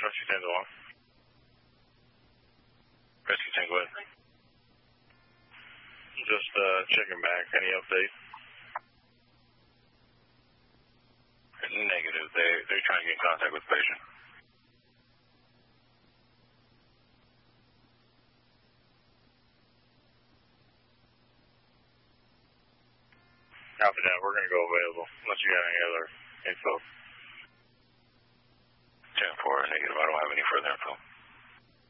Rescue 10 go on. Rescue 10 go ahead. Just checking back. Any update? Negative. They're trying to get in contact with the patient. Copy that. We're going to go available unless you got any other info. 10-4, negative. I don't have any further info.